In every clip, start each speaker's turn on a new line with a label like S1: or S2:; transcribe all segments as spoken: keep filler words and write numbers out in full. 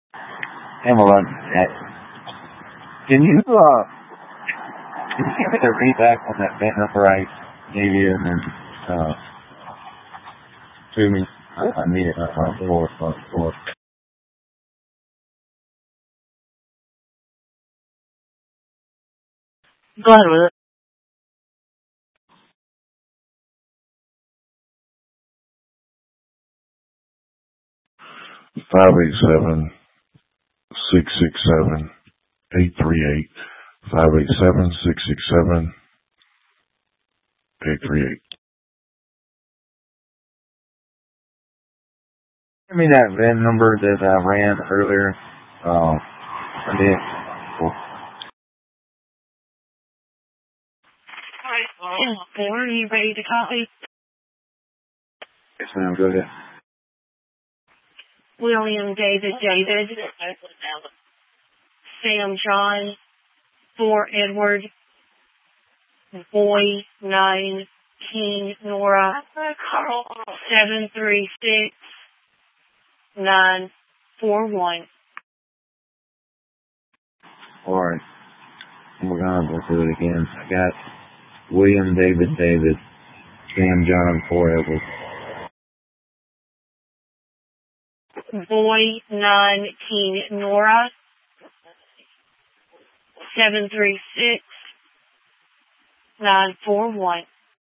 S1: Hamilton, can you, uh, can you give me the read back on that band number I gave you and then, uh, to me? I, I need it on my floor, on the floor.
S2: Go ahead with it.
S3: Five eight seven six six seven eight three eight. Five eight seven six six seven eight three eight.
S1: Give me that V I N number that I ran earlier. Uh, I did. Cool.
S2: Okay, are you ready to copy?
S1: Yes, ma'am. Go ahead.
S2: William David David. Sam John. four Edward. Boy nine. King Nora. seven three six nine four one.
S1: All right. We're going to go through it again. I got William David David. Sam John four Edward.
S2: Boy nine. King Nora. seven three six nine four one.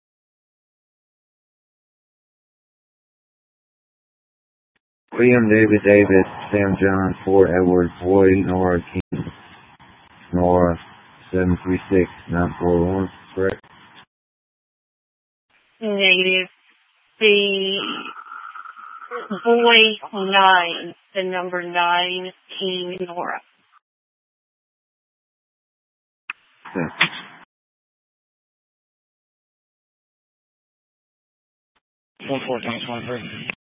S1: William David David. Sam John four Edward. Boy Nora King Nora seven three six nine four one. Correct?
S2: Negative. The boy nine, the number nine, King Nora.
S1: Okay.
S2: One four times one three.